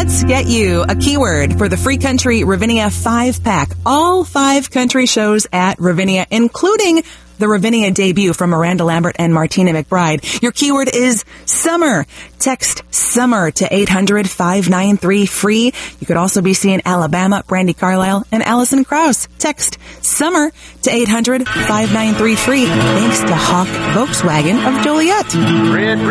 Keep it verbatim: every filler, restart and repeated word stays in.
Let's get you a keyword for the Free Country Ravinia five-pack. All five country shows at Ravinia, including the Ravinia debut from Miranda Lambert and Martina McBride. Your keyword is summer. Text summer to eight hundred, five nine three, free. You could also be seeing Alabama, Brandi Carlile, and Allison Krauss. Text summer to eight hundred, five nine three, free. Thanks to Hawk Volkswagen of Joliet.